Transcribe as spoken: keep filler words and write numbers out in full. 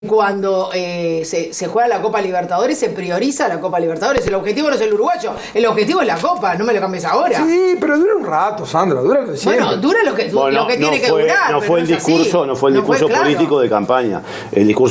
Cuando eh, se, se juega la Copa Libertadores, se prioriza la Copa Libertadores. El objetivo no es el uruguayo, el objetivo es la Copa, no me lo cambies ahora. Sí, pero dura un rato, Sandra, dura lo de siempre. Bueno, dura lo que, Bueno, lo que no tiene fue, que durar. No pero fue el no es así. discurso, no fue el No discurso fue claro. político de campaña. El discurso